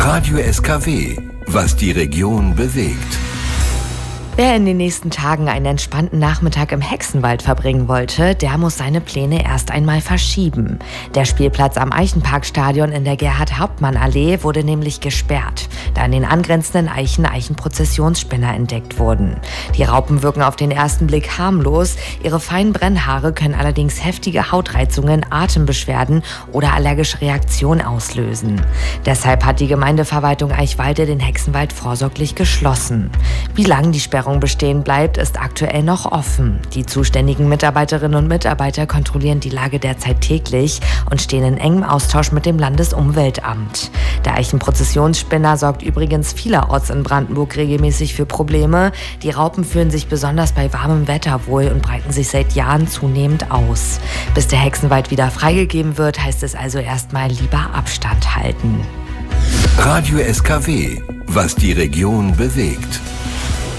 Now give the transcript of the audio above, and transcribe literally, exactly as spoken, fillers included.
Radio S K W, was die Region bewegt. Wer in den nächsten Tagen einen entspannten Nachmittag im Hexenwald verbringen wollte, der muss seine Pläne erst einmal verschieben. Der Spielplatz am Eichenparkstadion in der Gerhard-Hauptmann-Allee wurde nämlich gesperrt, da in den angrenzenden Eichen Eichenprozessionsspinner entdeckt wurden. Die Raupen wirken auf den ersten Blick harmlos, ihre feinen Brennhaare können allerdings heftige Hautreizungen, Atembeschwerden oder allergische Reaktionen auslösen. Deshalb hat die Gemeindeverwaltung Eichwalde den Hexenwald vorsorglich geschlossen. Wie lange die Sperrung bestehen bleibt, ist aktuell noch offen. Die zuständigen Mitarbeiterinnen und Mitarbeiter kontrollieren die Lage derzeit täglich und stehen in engem Austausch mit dem Landesumweltamt. Der Eichenprozessionsspinner sorgt übrigens vielerorts in Brandenburg regelmäßig für Probleme. Die Raupen fühlen sich besonders bei warmem Wetter wohl und breiten sich seit Jahren zunehmend aus. Bis der Hexenwald wieder freigegeben wird, heißt es also erstmal lieber Abstand halten. Radio S K W, was die Region bewegt.